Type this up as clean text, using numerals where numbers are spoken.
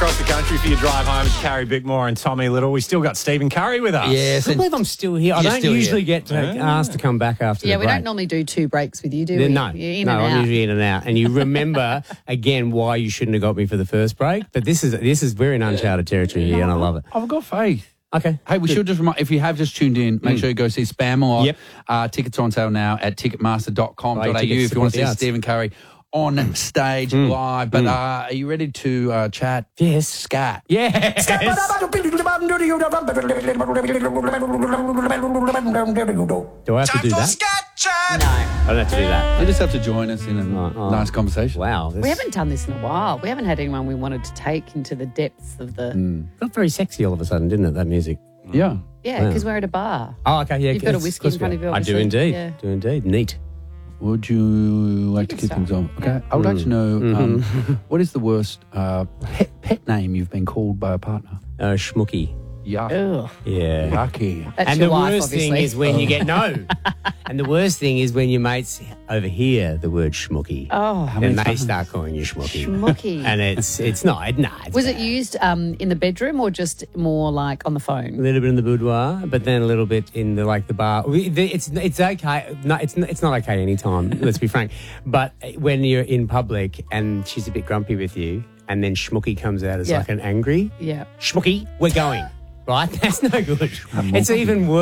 across the country for your drive home. It's Carrie Bickmore and Tommy Little. We still got Stephen Curry with us. Yes. I can't believe I'm still here. I don't usually get asked to come back after the Yeah, break. we don't normally do two breaks with you, do we? No, You're in no, and I'm out. usually in and out. And you remember, again, why you shouldn't have got me for the first break. But this is we're in uncharted territory here, and I love it. I've got faith. Okay. Hey, we should just remind, if you have just tuned in, make sure you go see Spam or Yep. tickets are on sale now at ticketmaster.com.au Buy if tickets, you want support to the see arts. Stephen Curry on stage live. But are you ready to chat? Yes. Scat. Yes. Do I have to do that? I don't have to do that. You just have to join us in a nice conversation. Wow. We haven't done this in a while. We haven't had anyone we wanted to take into the depths of the... Got very sexy all of a sudden, didn't it, that music? Yeah. Yeah, because we're at a bar. Oh, okay, yeah. You've got a of whiskey course in front we of you, are. I do obviously. indeed. Yeah. Do indeed. Neat. Would you like to can kick things start. off? Okay. I would like to know what is the worst pet name you've been called by a partner? Schmucky. Yuck. Ugh. Yeah. Yucky. That's And your the wife, worst obviously. thing is when you get no. And the worst thing is when your mates overhear the word schmucky. Oh, Then they start calling you schmucky. schmucky. And it's not. Nah, it's Was it bad. used in the bedroom or just more like on the A phone? little bit in the boudoir, but then a little bit in the the bar. It's okay. No, it's not okay anytime. Let's be frank. But when you're in public and she's a bit grumpy with you, and then schmucky comes out as Yeah. like an angry Yeah. schmucky, we're going right. That's no good. It's even worse.